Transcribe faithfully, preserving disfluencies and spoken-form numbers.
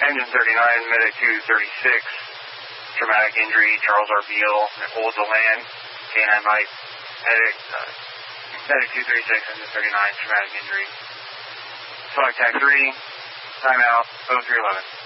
Engine thirty-nine, Medic two thirty-six, traumatic injury, Charles R. Beal, Nicole DeLand, K nine Mike, Medic, uh, Medic two thirty-six, Engine thirty-nine, traumatic injury. Flight Tech three, timeout, oh three eleven.